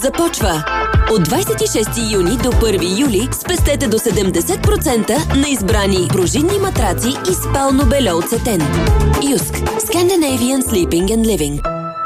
започва! От 26 юни до 1 юли спестете до 70% на избрани пружинни матраци и спално белье от сатен. Юск. Scandinavian Sleeping and Living.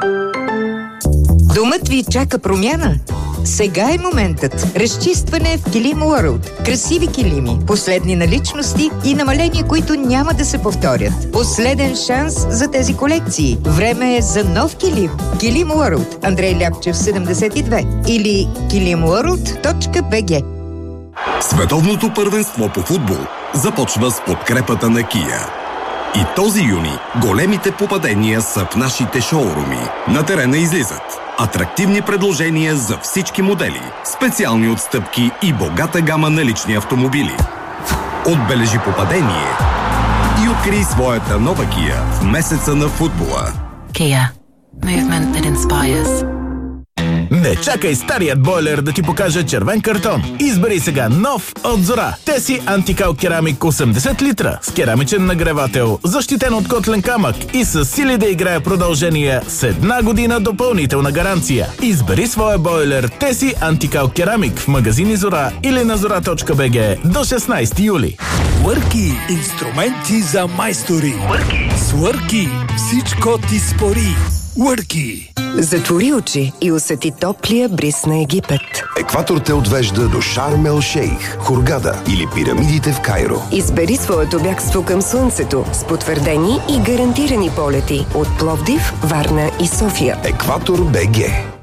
Домът ви чака промяна? Сега е моментът. Разчистване в Килим World. Красиви килими, последни наличности и намаления, които няма да се повторят. Последен шанс за тези колекции. Време е за нов килим. Килим World. Андрей Ляпчев, 72. Или kilimworld.bg. Световното първенство по футбол започва с подкрепата на Kia. И този юни големите попадения са в нашите шоуруми. На терена излизат атрактивни предложения за всички модели, специални отстъпки и богата гама на лични автомобили. Отбележи попадение и открий своята нова Kia в месеца на футбола. Kia. Movement that inspires. Не чакай старият бойлер да ти покаже червен картон. Избери сега нов от Зора. Теси антикал керамик 80 литра с керамичен нагревател, защитен от котлен камък и с сили да играе продължение с 1 година допълнителна гаранция. Избери своя бойлер Теси антикал керамик в магазини Зора или на zora.bg до 16 юли. Worky – инструменти за майстори. С Worky всичко ти спори. Worky. Затвори очи и усети топлия бриз на Египет. Екватор те отвежда до Шарм ел Шейх, Хургада или пирамидите в Кайро. Избери своето бягство към слънцето с потвърдени и гарантирани полети от Пловдив, Варна и София. Екватор БГ.